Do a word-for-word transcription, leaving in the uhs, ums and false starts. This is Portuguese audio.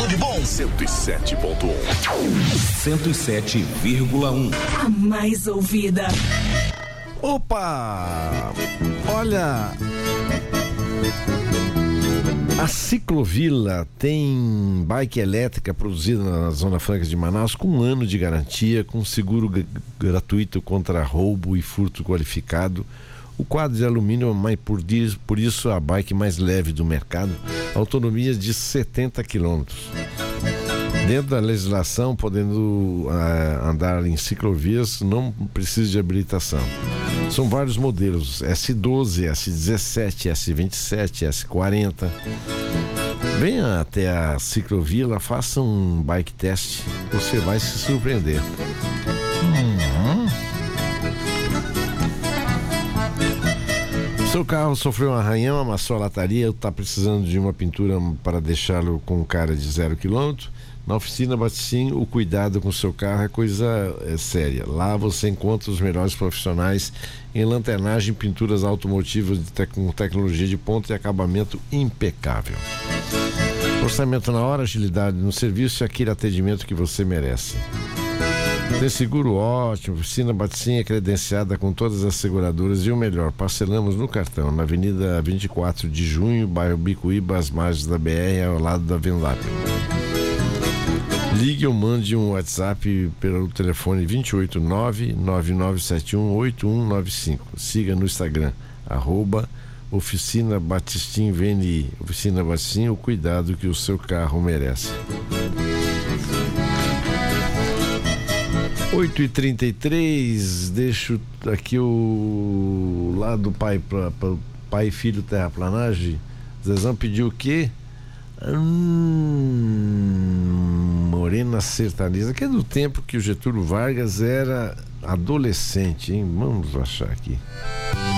tudo bom. cento e sete ponto um. cento e sete vírgula um. A mais ouvida. Opa! Olha, a Ciclovila tem bike elétrica produzida na Zona Franca de Manaus com um ano de garantia, com seguro g- gratuito contra roubo e furto qualificado. O quadro de alumínio é mais por, dias, por isso a bike mais leve do mercado, autonomia de setenta quilômetros. Dentro da legislação, podendo uh, andar em ciclovias, não precisa de habilitação. São vários modelos, S doze, S dezessete, S vinte e sete, S quarenta. Venha até a Ciclovila, faça um bike test, você vai se surpreender. Uhum. Seu carro sofreu um arranhão, amassou a lataria, está precisando de uma pintura para deixá-lo com cara de zero quilômetro? Na oficina Batistim, o cuidado com o seu carro é coisa é, séria. Lá você encontra os melhores profissionais em lanternagem, pinturas automotivas de tec- com tecnologia de ponta e acabamento impecável. Orçamento na hora, agilidade no serviço e aquele atendimento que você merece. Tem seguro ótimo, oficina Batistim é credenciada com todas as seguradoras e o melhor, parcelamos no cartão, na Avenida vinte e quatro de junho, bairro Bicuíba, às margens da B R, ao lado da Venlap. Ligue ou mande um WhatsApp pelo telefone dois oito nove, nove nove sete um, oito um nove cinco. Siga no Instagram, arroba Oficina Batistim V N I. Oficina Batistim, o cuidado que o seu carro merece. oito e trinta e três, deixo aqui o lado pai para pai e filho terraplanagem. Zezão pediu o quê? Hum, Morena Sertaneja, que é do tempo que o Getúlio Vargas era adolescente, hein? Vamos achar aqui.